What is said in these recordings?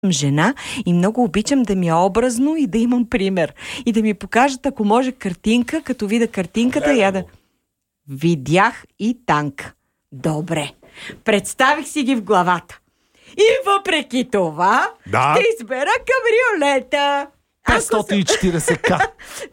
жена и много обичам да ми е образно и да имам пример. И да ми покажат, ако може, картинка, като видя картинката, я да... Видях и танк. Добре. Представих си ги в главата. И въпреки това, ще избера кабриолета. 540к.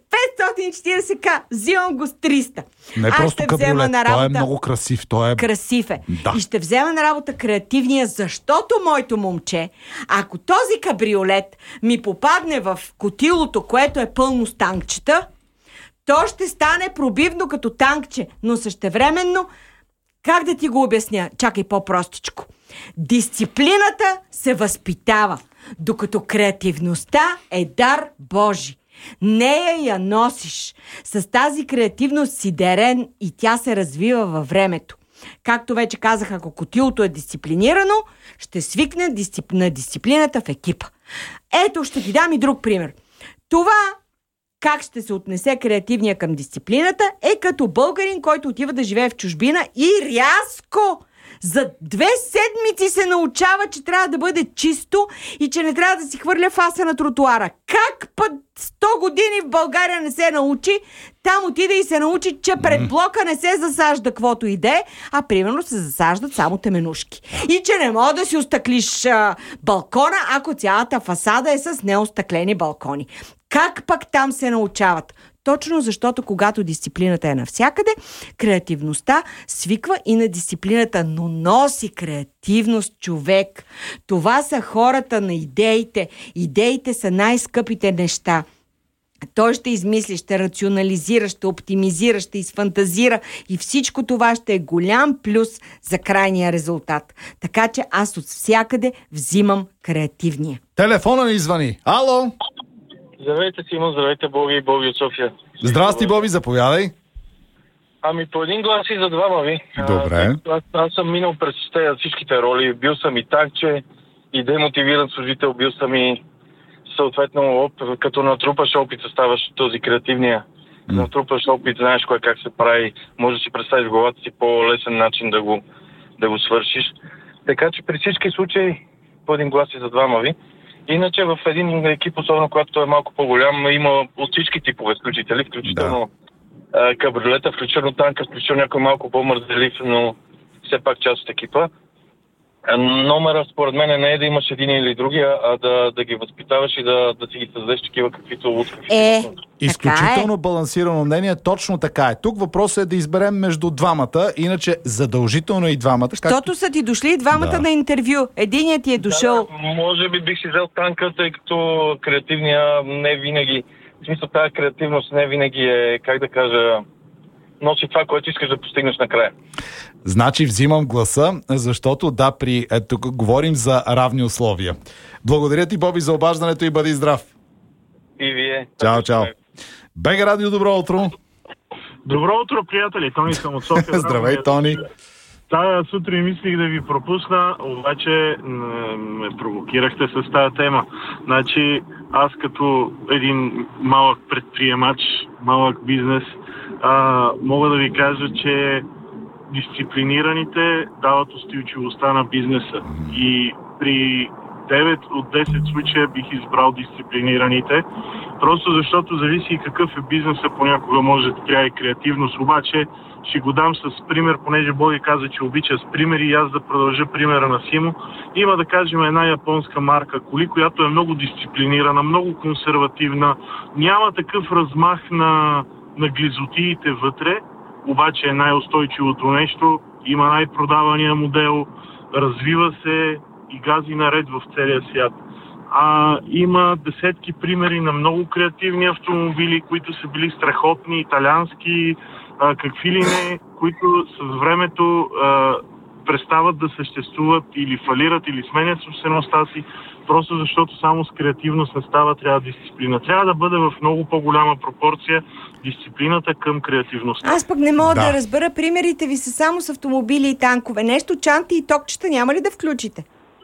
540к. Взимам го с 300. Не просто кабриолет, той е много красив. Красив е. Да. И ще взема на работа креативния, защото моето момче, ако този кабриолет ми попадне в котилото, което е пълно с танкчета, то ще стане пробивно като танкче, но същевременно, как да ти го обясня? Чакай по-простичко. Дисциплината се възпитава, докато креативността е дар Божи. Нея я носиш. С тази креативност си дарен и тя се развива във времето. Както вече казах, ако котилото е дисциплинирано, ще свикне на дисциплината в екипа. Ето, ще ти дам и друг пример. Това как ще се отнесе креативния към дисциплината е като българин, който отива да живее в чужбина и рязко за 2 седмици се научава, че трябва да бъде чисто и че не трябва да си хвърля фаса на тротуара. Как път 100 години в България не се научи, там отиде и се научи, че пред блока не се засажда каквото иде, а примерно се засаждат само теменушки. И че не мога да си остъклиш балкона, ако цялата фасада е с неостъклени балкони. Как пък там се научават? Точно защото когато дисциплината е навсякъде, креативността свиква и на дисциплината, но носи креативност човек. Това са хората на идеите. Идеите са най-скъпите неща. Той ще измисли, ще рационализира, ще оптимизира, ще изфантазира и всичко това ще е голям плюс за крайния резултат. Така че аз от всякъде взимам креативния. Телефона ни звъни. Ало! Здравейте, Симон, здравейте, Боби и Боби от София. Здрасти, Боби, заповядай. Ами по един глас и за двама ви. Добре. Аз съм минал през всичките роли. Бил съм и танкче, и демотивиран служител, бил съм и съответно, като натрупаш опит, ставаш този креативния. Натрупаш опит, знаеш кое как се прави, може да си представиш в главата си по-лесен начин да го свършиш. Така че при всички случаи по един глас и за двама ви. Иначе в един екип, особено когато той е малко по-голям, има от всички типове включители, включително кабриолета, включително танка, включително някой малко по-мързелив, но все пак част от екипа. Номера според мен не е да имаш един или другия, а да ги възпитаваш и да си ги създадеш такива, каквито изключително балансирано мнение, точно така е. Тук въпросът е да изберем между двамата, иначе задължително и двамата. Защото са ти дошли двамата на интервю. Единият ти е дошъл. Може би бих си взел танка, тъй като креативния не винаги, в смисъл тази креативност не винаги е, как да кажа, носи това, което искаш да постигнеш накрая. Значи взимам гласа, защото тук говорим за равни условия. Благодаря ти, Боби, за обаждането и бъди здрав. И вие. Чао. БГ Радио, добро утро. Добро утро, приятели. Тони съм от София. Здравей, Тони. Тая сутрин мислих да ви пропусна, обаче ме провокирахте с тази тема. Значи, аз като един малък предприемач, малък бизнес, мога да ви кажа, че дисциплинираните дават устойчивостта на бизнеса. И при 9 от 10 случая бих избрал дисциплинираните, просто защото зависи какъв е бизнеса, понякога може да трябва и креативност, обаче ще го дам с пример, понеже Боги каза, че обича с примери и аз да продължа примера на Симо. Има, да кажем, една японска марка коли, която е много дисциплинирана, много консервативна, няма такъв размах на глизотиите вътре, обаче е най-устойчивото нещо, има най-продавания модел, развива се и гази наред в целия свят. Има десетки примери на много креативни автомобили, които са били страхотни, италиански, какви ли не, които с времето престават да съществуват или фалират, или сменят собствеността си, просто защото само с креативност не става, трябва дисциплина. Трябва да бъде в много по-голяма пропорция дисциплината към креативността. Аз пък не мога да разбера, примерите ви са само с автомобили и танкове. Нещо, чанти и токчета няма ли да включите?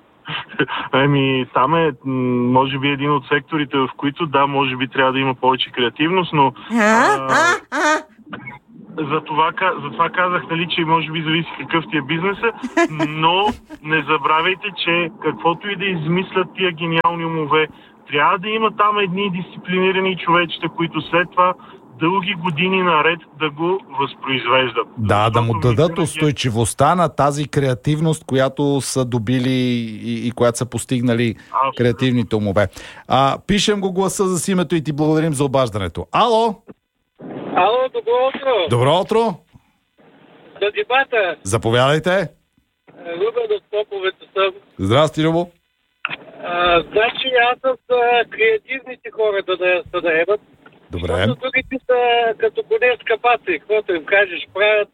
Там е, може би, един от секторите, в които, може би трябва да има повече креативност, но... затова казах, нали, че може би зависи какъв ти е бизнеса, но не забравяйте, че каквото и да измислят тия гениални умове, трябва да има там едни дисциплинирани човечета, които след това дълги години наред да го възпроизвеждат. Да му дадат устойчивостта на тази креативност, която са добили и която са постигнали креативните умове. Пишем го гласа за името и ти благодарим за обаждането. Ало! Ало, добро утро! Добро утро! За дебата! Заповядайте! Любен от Поповете съм. Здрасти, Любо! Значи аз съм креативните хора да наемат. Добре. Защото другите са като коне с капаци. Каквото им кажеш, правят.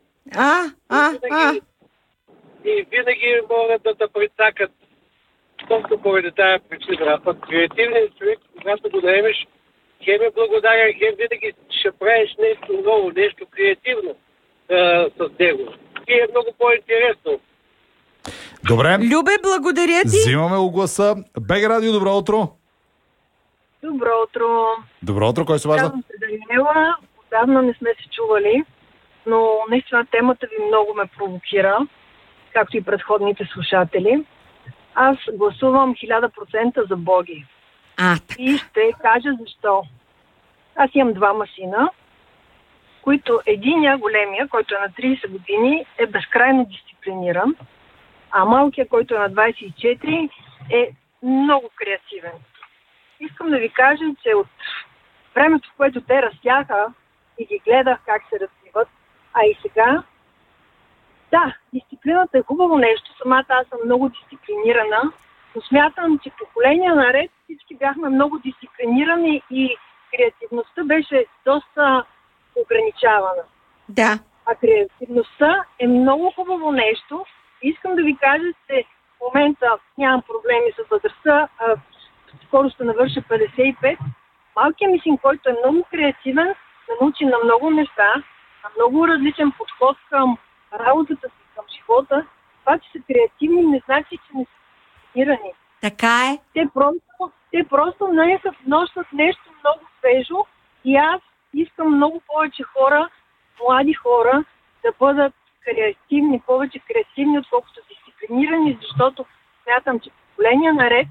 И винаги могат да прецакат. Точно поради тази причина. А пък креативният човек, когато го наемеш, хем е благодарен, хем винаги ще правиш нещо ново, нещо креативно с него. И е много по-интересно. Добре. Любе, благодаря ти. Взимаме го гласа. БГ Радио, добро утро. Добро утро. Добро утро, кой се важда? Казвам се Даниела. Отдавна не сме се чували, но наистина темата ви много ме провокира, както и предходните слушатели. Аз гласувам 1000% за Боги. И ще кажа защо. Аз имам двама сина, които единия, големия, който е на 30 години, е безкрайно дисциплиниран, а малкият, който е на 24, е много креативен. Искам да ви кажа, че от времето, в което те растяха и ги гледах как се развиват, а и сега, да, дисциплината е хубаво нещо, самата аз съм много дисциплинирана, но смятам, че поколения наред всички бяхме много дисциплинирани и креативността беше доста ограничавана. Да. А креативността е много хубаво нещо. Искам да ви кажа, че в момента нямам проблеми с възрастта, скоро ще навърша 55. Малкият ми син, който е много креативен, се научи на много неща, на много различен подход към работата си, към живота. Това, че са креативни, не значи, че не са дисциплинирани. Така е. Те просто носят нещо много свежо и аз искам много повече хора, млади хора, да бъдат креативни, повече креативни, отколкото дисциплинирани, защото смятам, че поколения наред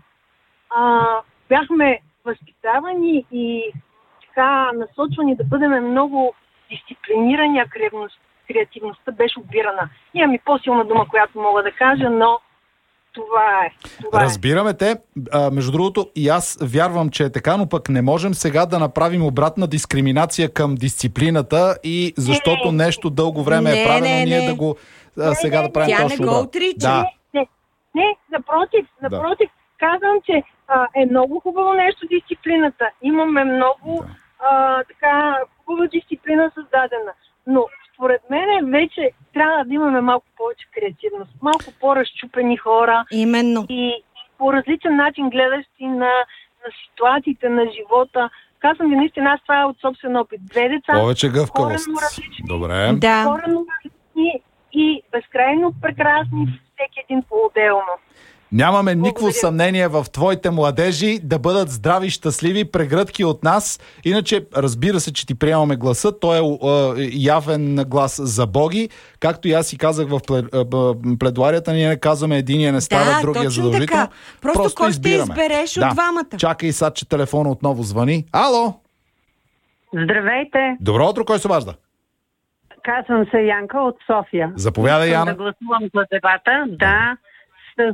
бяхме възпитавани и така насочвани да бъдем много дисциплинирани, а креативността беше обирана. Имам и по-силна дума, която мога да кажа, но това е. Разбираме те. Между другото, и аз вярвам, че е така, но пък не можем сега да направим обратна дискриминация към дисциплината и защото нещо дълго време е правено, ние да го сега да правим точно. Тя не го отрича. Не, напротив. Казвам, че е много хубаво нещо дисциплината. Имаме много така хубава дисциплина създадена. Но според мен вече трябва да имаме малко повече креативност, малко по-разчупени хора. Именно. И по различен начин гледащи на ситуациите на живота. Казвам ви, наистина, аз това е от собствен опит. 2 деца. Повече гъвкавост. Добре. Да. Коренно различни и безкрайно прекрасни, всеки един по-отделно. Нямаме никакво съмнение в твоите младежи да бъдат здрави и щастливи, прегръдки от нас. Иначе, разбира се, че ти приемаме гласа. Той е явен глас за Боги. Както и аз си казах в пледуарията, ние не казваме единия не става, другия задължително. Просто кой ще избереш от двамата? Чакай сега, че телефона отново звъни. Ало! Здравейте! Добро утро, кой се обажда? Казвам се Янка от София. Заповядай, Яна. Да гласувам за дебата. Да, с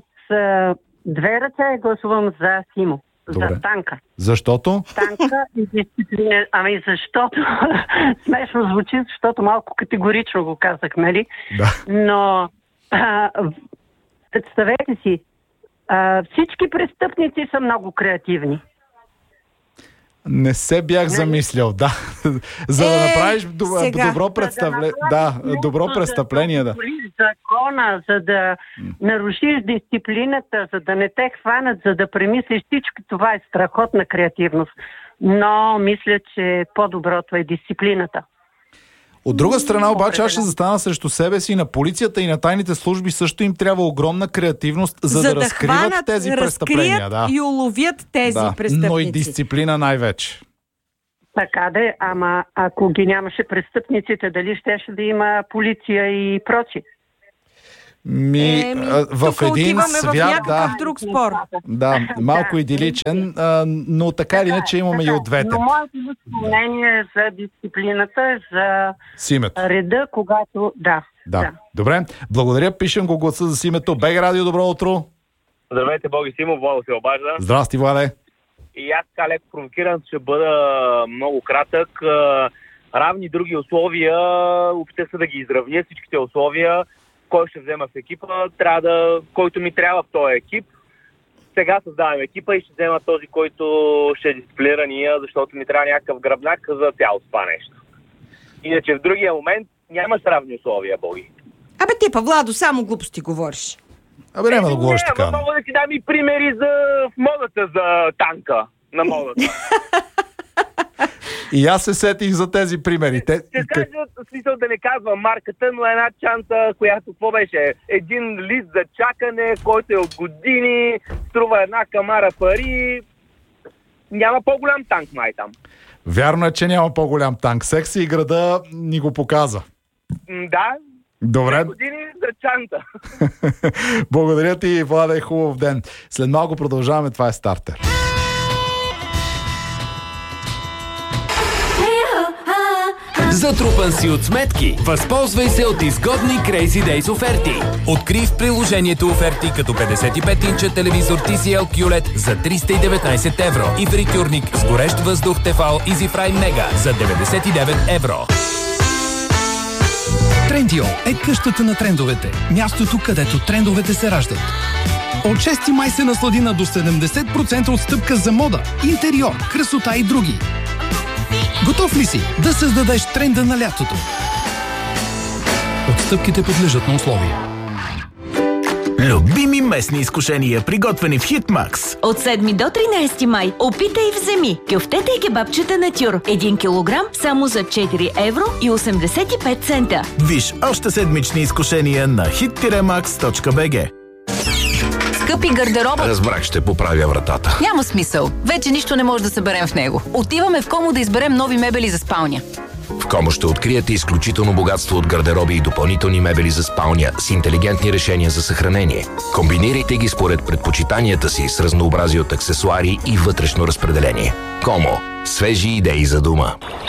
2 ръце гласувам за Симо. Добре. За Танка. Защото? Танка и дисциплина. Ами защото смешно звучи, защото малко категорично го казах, нали? Да. Но представете си, всички престъпници са много креативни. Не се бях замислял, да. За да направиш добро представление. Да, добро престъпление, да. Закона, за да нарушиш дисциплината, за да не те хванат, за да премислиш всичко, това е страхотна креативност. Но мисля, че по-доброто е дисциплината. От друга страна обаче аз ще застана срещу себе си, на полицията и на тайните служби също им трябва огромна креативност, за да разкриват тези престъпления. Да. И уловят тези престъпници. Но и дисциплина най-вече. Така да е, ама ако ги нямаше престъпниците, дали щеше да има полиция и прочи? В един свят, в друг спор. Да, малко идиличен, но така или иначе имаме и от двете. Но моето лично мнение е за дисциплината, за реда, когато... Да. Добре, благодаря, пишем го гласа за Симето. БГ Радио, добро утро. Здравейте, Боги Симо, Владо се обажда. Здрасти, Владе. И аз така леко провокиран ще бъда много кратък. Равни други условия, опитах се да ги изравня всичките условия. Кой ще взема в екипа, който ми трябва в този екип. Сега създавам екипа и ще взема този, който ще е дисциплинирания, защото ми трябва някакъв гръбнак за цялото това нещо. Иначе в другия момент нямаш равни условия, Боги. Ти, Владо, само глупости говориш. Няма да говориш така. Мога да ти дам и примери в модата за танка на модата. И аз се сетих за тези примери. Ще кажа, смисъл да не казвам марката, но една чанта, която какво беше? Един лист за чакане, който е от години, струва една камара пари. Няма по-голям танк май там. Вярно е, че няма по-голям танк. Секси и града ни го показа. Да. Добре. Години за чанта. Благодаря ти, Владе, хубав ден. След малко продължаваме, това е Стартер. Затрупан си от сметки? Възползвай се от изгодни Crazy Days оферти. Открий в приложението оферти като 55-инча телевизор TCL QLED за 319 евро и фритюрник с горещ въздух Tefal EasyFry Mega за 99 евро. Трендио е къщата на трендовете. Мястото, където трендовете се раждат. От 6 май се наслади на до 70% отстъпка за мода, интериор, красота и други. Готов ли си да създадеш тренда на лятото? Отстъпките подлежат на условия. Любими местни изкушения, приготвени в Hitmax. От 7 до 13 май опитай и вземи кюфтета и кебабчета натюр. 1 килограм само за 4 евро и 85 цента. Виж още седмични изкушения на hit-max.bg. Скъпи гардероба... Разбрах, ще поправя вратата. Няма смисъл. Вече нищо не може да съберем в него. Отиваме в Комо да изберем нови мебели за спалня. В Комо ще откриете изключително богатство от гардероби и допълнителни мебели за спалня с интелигентни решения за съхранение. Комбинирайте ги според предпочитанията си с разнообразие от аксесуари и вътрешно разпределение. Комо. Свежи идеи за дома.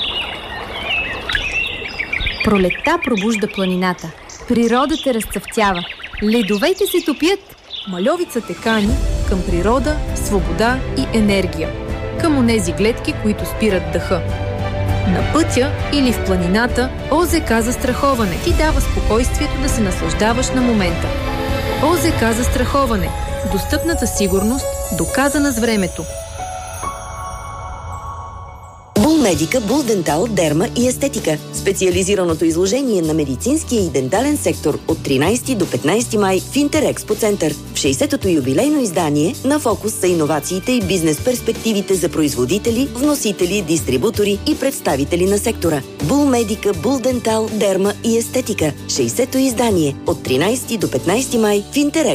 Пролетта пробужда планината. Природата разцъфтява. Ледовете се топят. Мальовицата кани към природа, свобода и енергия. Към онези гледки, които спират дъха. На пътя или в планината ОЗК застраховане ти дава спокойствието да се наслаждаваш на момента. ОЗК застраховане. Достъпната сигурност, доказана с времето. Булмедика, Булдентал, Дерма и Естетика. Специализираното изложение на медицинския и дентален сектор от 13 до 15 май в Интерекспо център. В 60-то юбилейно издание на фокус са иновациите и бизнес перспективите за производители, вносители, дистрибутори и представители на сектора. Булмедика, Булдентал, Дерма и Естетика. 60-то издание от 13 до 15 май в Интерекспо.